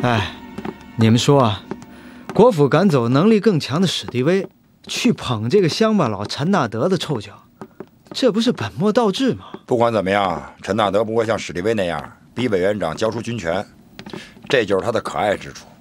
哎，你们说啊，国府赶走能力更强的史迪威，去捧这个乡巴佬陈纳德的臭脚，这不是本末倒置吗？ 不管怎么样，陈纳德不会像史迪威那样逼委员长交出军权，这就是他的可爱之处。